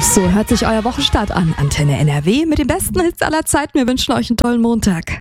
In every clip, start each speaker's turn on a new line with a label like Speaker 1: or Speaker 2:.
Speaker 1: So hört sich euer Wochenstart an. Antenne NRW mit den besten Hits aller Zeiten. Wir wünschen euch einen tollen Montag.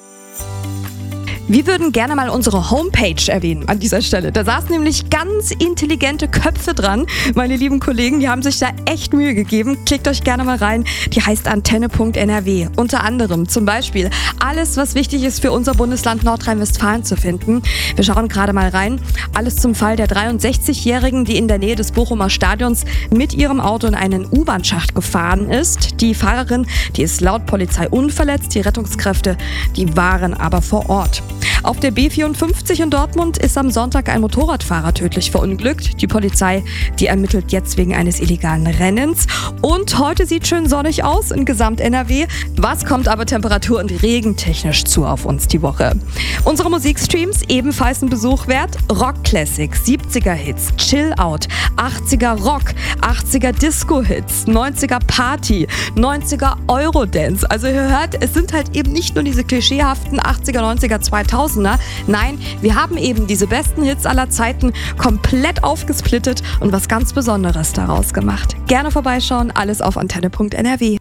Speaker 1: Wir würden gerne mal unsere Homepage erwähnen an dieser Stelle. Da saßen nämlich ganz intelligente Köpfe dran. Meine lieben Kollegen, die haben sich da echt Mühe gegeben. Klickt euch gerne mal rein. Die heißt antenne.nrw. Unter anderem zum Beispiel alles, was wichtig ist für unser Bundesland Nordrhein-Westfalen zu finden. Wir schauen gerade mal rein. Alles zum Fall der 63-Jährigen, die in der Nähe des Bochumer Stadions mit ihrem Auto in einen U-Bahn-Schacht gefahren ist. Die Fahrerin, die ist laut Polizei unverletzt. Die Rettungskräfte, die waren aber vor Ort. Auf der B54 in Dortmund ist am Sonntag ein Motorradfahrer tödlich verunglückt. Die Polizei, die ermittelt jetzt wegen eines illegalen Rennens. Und heute sieht schön sonnig aus in Gesamt-NRW. Was kommt aber temperatur- und regentechnisch zu auf uns die Woche? Unsere Musikstreams ebenfalls ein Besuch wert. Rock-Classics, 70er-Hits, Chill-Out, 80er Rock, 80er Disco-Hits, 90er Party, 90er Eurodance. Also ihr hört, es sind halt eben nicht nur diese klischeehaften 80er, 90er, 2000er. Nein, wir haben eben diese besten Hits aller Zeiten komplett aufgesplittet und was ganz Besonderes daraus gemacht. Gerne vorbeischauen, alles auf antenne.nrw.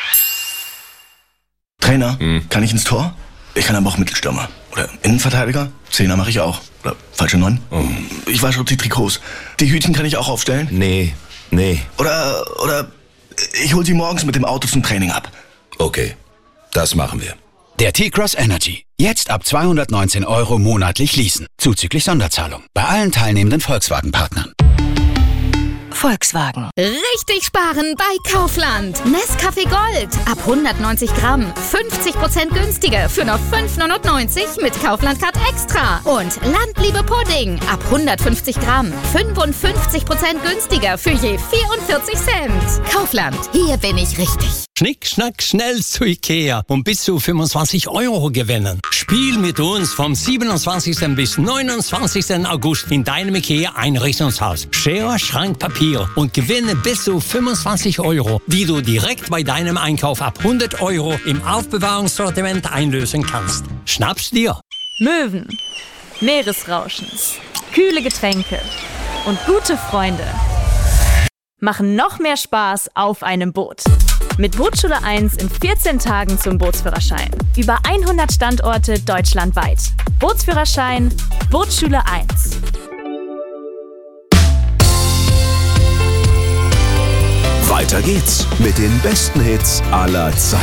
Speaker 2: Trainer, kann ich ins Tor? Ich kann aber auch Mittelstürmer. Oder Innenverteidiger? Zehner mache ich auch. Oder falsche 9? Ich wasche die Trikots. Die Hütchen kann ich auch aufstellen?
Speaker 3: Nee.
Speaker 2: Oder ich hol sie morgens mit dem Auto zum Training ab.
Speaker 3: Okay, das machen wir.
Speaker 4: Der T-Cross Energy. Jetzt ab 219 € monatlich leasen. Zuzüglich Sonderzahlung. Bei allen teilnehmenden Volkswagen-Partnern.
Speaker 5: Volkswagen. Richtig sparen bei Kaufland. Nescafé Gold. Ab 190 Gramm. 50% günstiger für nur 5,99 mit Kaufland-Card Extra. Und Landliebe Pudding. Ab 150 Gramm. 55% günstiger für je 44 Cent. Kaufland. Hier bin ich richtig.
Speaker 6: Schnick, schnack, schnell zu Ikea und bis zu 25 € gewinnen. Spiel mit uns vom 27. bis 29. August in deinem Ikea-Einrichtungshaus. Schere, Schrank, Papier und gewinne bis zu 25 €, die du direkt bei deinem Einkauf ab 100 € im Aufbewahrungssortiment einlösen kannst. Schnapp's dir!
Speaker 7: Möwen, Meeresrauschen, kühle Getränke und gute Freunde machen noch mehr Spaß auf einem Boot. Mit Bootsschule 1 in 14 Tagen zum Bootsführerschein. Über 100 Standorte deutschlandweit. Bootsführerschein, Bootsschule 1.
Speaker 3: Weiter geht's mit den besten Hits aller Zeiten.